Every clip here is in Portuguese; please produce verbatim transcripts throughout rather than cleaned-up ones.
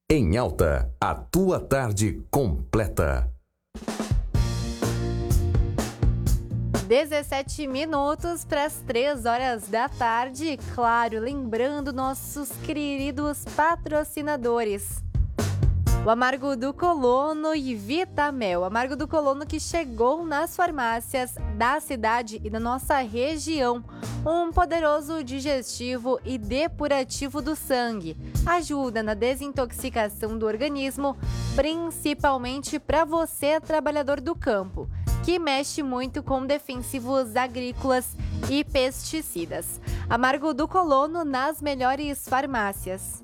Em Alta, a tua tarde completa. dezessete minutos para as três horas da tarde. Claro, lembrando nossos queridos patrocinadores. O Amargo do Colono e Vitamel. O Amargo do Colono que chegou nas farmácias da cidade e da nossa região. Um poderoso digestivo e depurativo do sangue. Ajuda na desintoxicação do organismo, principalmente para você, trabalhador do campo, que mexe muito com defensivos agrícolas e pesticidas. Amargo do Colono nas melhores farmácias.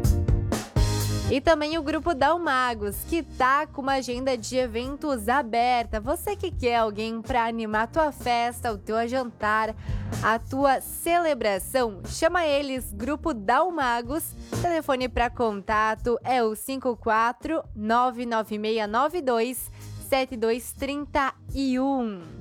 E também o Grupo Dalmagos, que tá com uma agenda de eventos aberta. Você que quer alguém para animar a tua festa, o teu jantar, a tua celebração, chama eles, Grupo Dalmagos. Telefone para contato é o cinco quatro nove nove seis nove dois sete dois três um.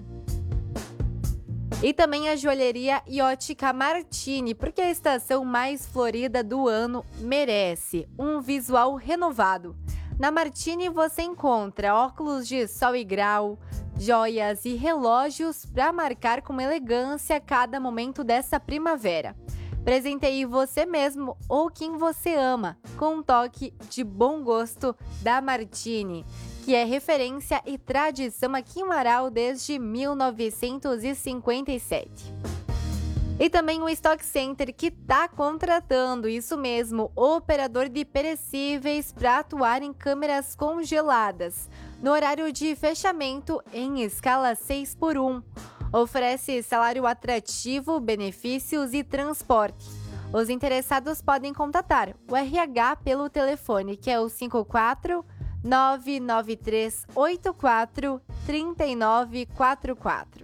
E também a joalheria e ótica Martini, porque a estação mais florida do ano merece um visual renovado. Na Martini você encontra óculos de sol e grau, joias e relógios para marcar com elegância cada momento dessa primavera. Presenteie você mesmo ou quem você ama, com um toque de bom gosto da Martini, que é referência e tradição aqui em Marau desde mil novecentos e cinquenta e sete. E também o Stock Center, que está contratando, isso mesmo, operador de perecíveis para atuar em câmeras congeladas, no horário de fechamento em escala seis por um. Oferece salário atrativo, benefícios e transporte. Os interessados podem contatar o R H pelo telefone, que é o cinco quatro nove nove três oito quatro três nove quatro quatro.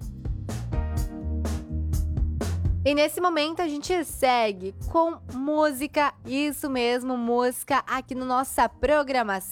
E nesse momento a gente segue com música, isso mesmo, música aqui no nossa programação.